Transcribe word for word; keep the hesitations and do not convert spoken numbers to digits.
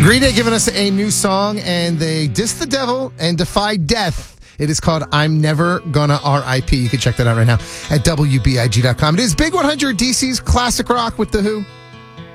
Green Day giving us a new song, and they diss the devil and defy death. It is called I'm Never Gonna R I P. You can check that out right now at W B I G dot com. It is Big one hundred D C's classic rock with The Who.